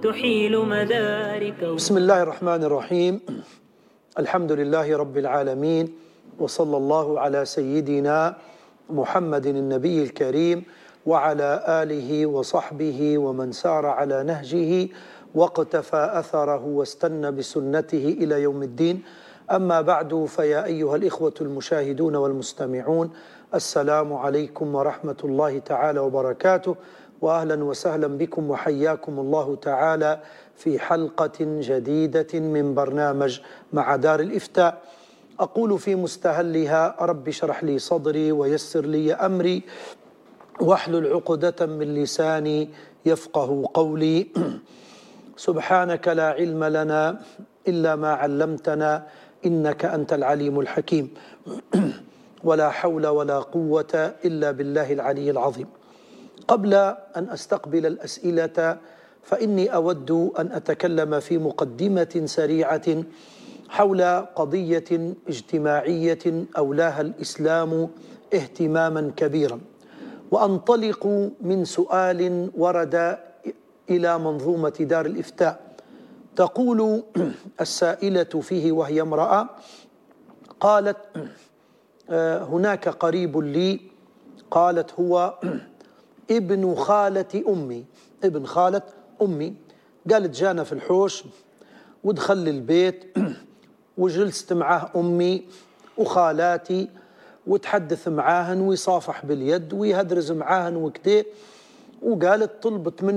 تحيل مدارك. بسم الله الرحمن الرحيم. الحمد لله رب العالمين، وصلى الله على سيدنا محمد النبي الكريم وعلى آله وصحبه ومن سار على نهجه واقتفى أثره واستنى بسنته إلى يوم الدين. أما بعد، فيا أيها الإخوة المشاهدون والمستمعون، السلام عليكم ورحمة الله تعالى وبركاته، وأهلا وسهلا بكم وحياكم الله تعالى في حلقة جديدة من برنامج مع دار الإفتاء. أقول في مستهلها: رب اشرح لي صدري ويسر لي أمري واحلل عقدة من لساني يفقه قولي. سبحانك لا علم لنا إلا ما علمتنا إنك أنت العليم الحكيم، ولا حول ولا قوة إلا بالله العلي العظيم. قبل أن أستقبل الأسئلة، فإني أود أن أتكلم في مقدمة سريعة حول قضية اجتماعية أولاها الإسلام اهتماما كبيرا، وأنطلق من سؤال ورد إلى منظومة دار الإفتاء. تقول السائلة فيه وهي امرأة، قالت: هناك قريب لي، قالت هو ابن خالة أمي، ابن خالة أمي. قالت: جانا في الحوش ودخل البيت وجلست معاه أمي وخالاتي وتحدث معاهن ويصافح باليد ويهدرز معاهن وكده. وقالت طلبت مني